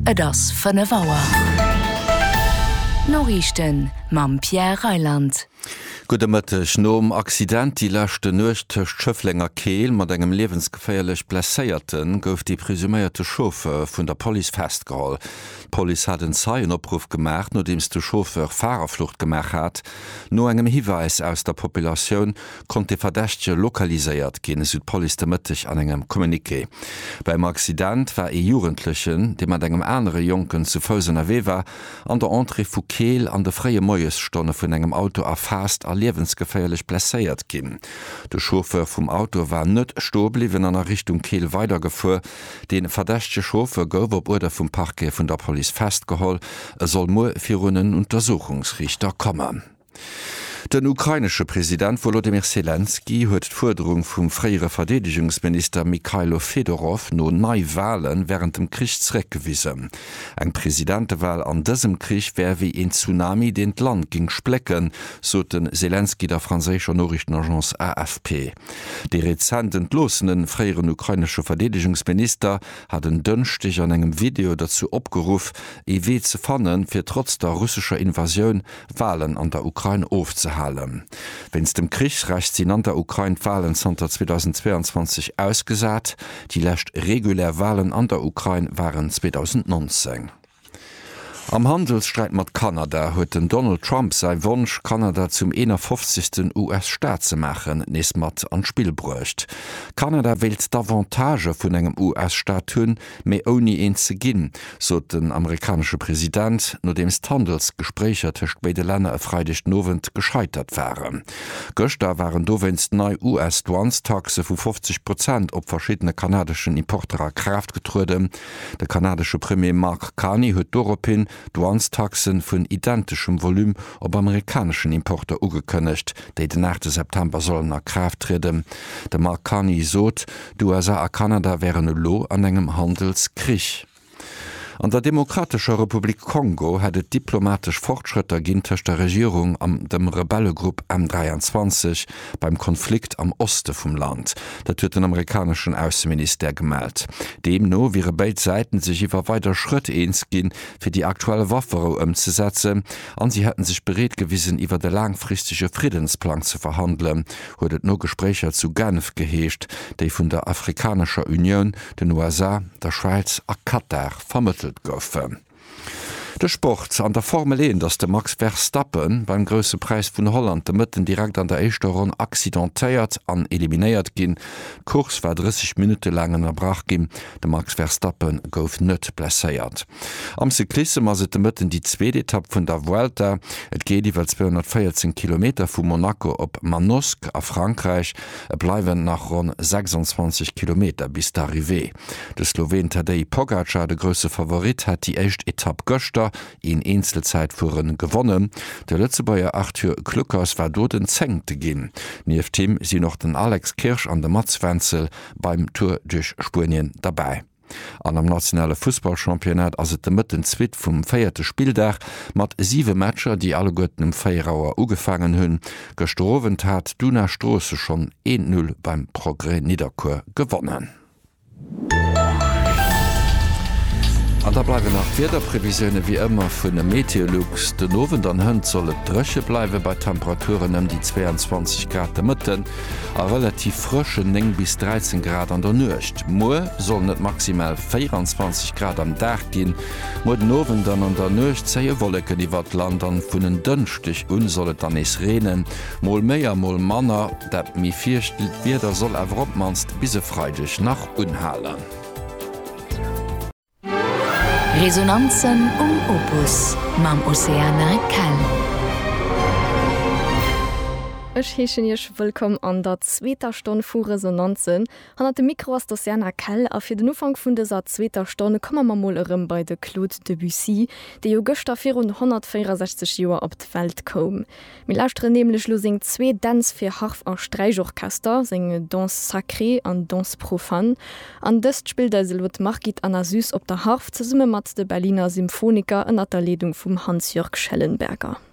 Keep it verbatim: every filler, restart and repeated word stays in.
et ass fënne Waer. Norrichten mam Pierre Reiland. Gute Mëttech nom Accident die lachte nucht tcht Schëfflinger Keel mat engem lebensgeféierlech blesséierten gouf die presüméierte Chauffeur vun der Poli festgeholl. Poli hat den Zeien opruf gemacht, no dems de Chauffeur Fahrerflucht gemacht hat. No engem Hiweis aus der Populationun kont de Verdächtche lokaliséiert gene Südpoli de Mëttech an engem Kommuniké. Beim Accident war e Jugendlichen, de mat engem enere Jonken zu Fausen erwe war, an der Entre vu Keel an de freie Moiesstonne vun engem Auto erfasst a lebensgefährlich blesséiert gin. De Chauffeur vom Auto war net stobliwen an der Richtung Keel weitergefu. Den verdächtche Chauffeur gouf op Order vum Parke vun der Poli festgeholl, er soll mo virunnen Untersuchungsrichter kommen. Den ukrainische Präsident Volodymyr Zelensky huet d'Forderung vum freiere Verteidigungsminister Mikhailo Fedorov no nei Wahlen während dem Krieg zurückgewiesen. Eng Präsidentewahl an diesem Krieg wär wie ein Tsunami den Land ging splecken, so den Zelensky der französischer Nachrichtenagence A F P. Die rezent entlossenen freieren ukrainische Verteidigungsminister hat den Dönstich an engem Video dazu opgerufen, E W zu fannen, fir trotz der russischer Invasion Wahlen an der Ukraine aufzuhalten. Wenns dem Krieg reicht sie an der Ukraine Wahlen Santa zweitausendzweiundzwanzig ausgesat, die lächt regulär Wahlen an der Ukraine waren zweitausendneunzehn. Am Handelsstreit mat Kanada huet den Donald Trump sei Wunsch, Kanada zum einundfünfzigsten U S-Staat zu machen, nes mat an Spiel bruecht. Kanada wählt d'Avantage vun engem U S-Staat hunn, méi oni een ze ginn, so den amerikanische Präsident, no dems Handelsgesprächer tcht beide Länder e Freitag nowend gescheitert waren. Göster waren dowenst nei U S-Douanstaxe vu fünfzig Prozent op verschiedene kanadischen Importerer Kraft getruden. Der kanadische Premier Mark Carney huet doropin Douanstaxen vun identischem Volum op amerikanischen Importer ugekënnecht, déi den achten September sollen er Kraft treden. De Mark Carney sot, d'U S A a Kanada wären lo an engem Handelskrich. An der Demokratischer Republik Kongo hat et diplomatisch Fortschritter ginntech der Regierung am dem Rebellegrupp M dreiundzwanzig beim Konflikt am Oste vom Land. Dat huet den amerikanischen Außenminister gemeldt. Demno wie beid Seiten sich iwwer weiter Schritt eens gin fir die aktuelle Waffero umzusetzen, an sie hätten sich beredt gewiesen iwwer der langfristige Friedensplan zu verhandeln, huet et no Gesprächer zu Genf geheescht, déi vun der Afrikanischer Union, den U S A, der Schweiz a Katar vermittelt goufen. Der Sport an der Formel eins, dass der Max Verstappen beim grösse Preis vun Holland de Mëtten direkt an der eischter Runde accidentéiert an eliminéiert gin. Kurs war dreißig Minuten lang erbrach gin, de Max Verstappen gouf net blesséiert. Am Cyklisse as de Mëtten die zweite Etappe vun der Vuelta, et geht iwwer zweihundertvierzehn Kilometer vu Monaco op Manosque a Frankreich, et bleiwen nach rund sechsundzwanzig Kilometer bis d'Arrivée. De Slowen Tadej Pogacar, de grösse Favorit, hat die echt Etappe göster in Einzelzeit fuhren gewonnen. Der Lützebauer Arthur Kluckers war do den Zengte gin. Nief Team sie noch den Alex Kirsch an der Matzwenzel beim Tour durch Spanien dabei. An am nationale Fußballchampionat as et de Mëtten Zwiit vum feierte Spieldach mat sieve Matscher, die alle Götten im Feierauer ugefangen hunn, gestrowen hat Duna Strosse schon eins null beim Progrès Niederkur gewonnen. An da bleiwe nach Wetterprävisioune wie immer vun de Meteorlux. Den Nowen an Hënd solle drëche bleiwe bei Temperaturen ëm die zweiundzwanzig Grad de Mëtten, a relativ frësche neng bis dreizehn Grad an der Nucht. Mo soll net maximal vierundzwanzig Grad am Dach ginn, Mo den Nowen dann an der Nucht zeie Wolleken iwwer Land an vun den Dënstich un sollet an es renen, moll méier moll Manner, dat mi firchtel Wider soll awer opmanst bise freidech nach unhalen. Resonanzen um Opus mam Oceana Kell. Ech heechen jech wëllkom an der zweter Stonn vu Resonanzen. Han hat de Mikro as Oceana Kell a fir den Ufang vun deser zweter Stonne kommmer ma mollerem bei de Claude Debussy, déi jo Gëchter vierhundertvierundsechzig Joer op d'Welt kom. Mi lauschte nämlichlech lo seng zwee Dance fir Harf an Streichorchester, senge Danse sacré an Danse profan. An dëst spielt der Silhouette Margit Anna Süß op der Harf ze summe mat de Berliner Symphoniker ënner der Ledung vum Hans-Jörg Schellenberger.